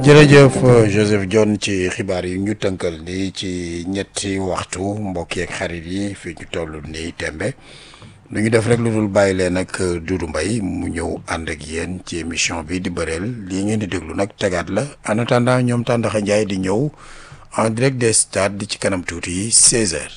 jërëjëf Joseph Dione ci xibaar yi ñu tënkal ni ci ñetti waxtu mbokk yeeg xarit yi fi ñu toll nii tembe lu ñu def rek lu dul bàyyi leen ak Doudou Mbaye mu ñëw ànd ak yéen ci émission bi di bëreel lii ngeen di déglu nag tegaat la en attendant ñoom Tàndaxa Njaay di ñëw en direct des stades di ci kanam tuuti 16h.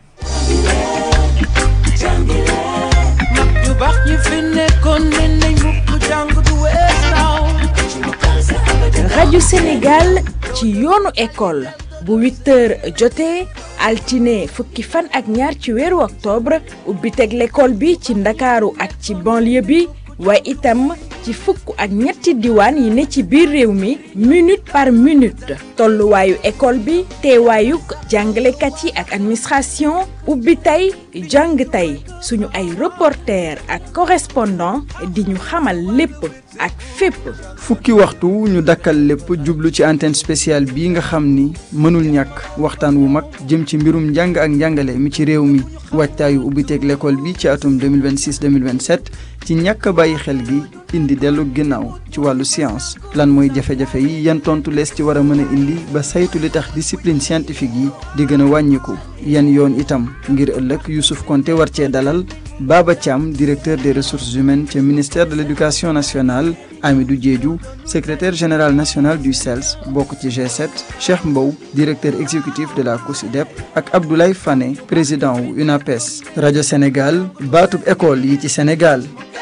rajo Sénégal ci yoonu école bu 8h jotee altine fukki fan ak ñaar ci weeru octobre ubbi teg l'école bi ci ndakaaru ak ci banlieue bi waaye itam ci fukk ak ñetti diwaan yi ne ci biir réew mi minute par minute tolluwaayu école bi teewaayuk jàngalekat yi ak administration ubbi tey jàng tey suñu ay reporter ak correspondant di ñu xamal lépp ak fépp. fukki waxtu ñu dakkal lépp jublu ci antenne spéciale bii nga xam ni mënul ñàkk waxtaan wu mag jëm ci mbirum njàng ak njàngale mi ci réew mi waajtaayu ubbiteeg l'école bi ci atum 2026-2027 ci ñàkk bàyyi xel gi indi dellu ginnaaw ci wàllu science lan mooy jafe-jafe yi yan tontu lees ci war a mën a indi ba saytu li tax discipline scientifique yi di gën a wàññiku yan yoon itam ngir ëllëg Youssouf Konté war cee dalal Baba Thiam directeur des ressources humaines ca ministère de l'éducation nationale Amidou Diédhiou secrétaire général national du CELS bokk ci G7 Cheikh Mbow directeur exécutif de la COSYDEP ak Abdoulaye Fane président wu UNAPES rajo Sénégal baatub école yi ci Sénégal